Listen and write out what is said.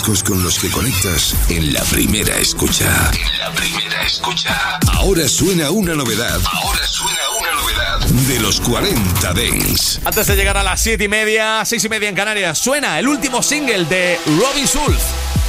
discos con los que conectas en la primera escucha. Ahora suena una novedad. De los 40 Dance. Antes de llegar a las 7:30, 6:30 en Canarias, suena el último single de Robin Schulz.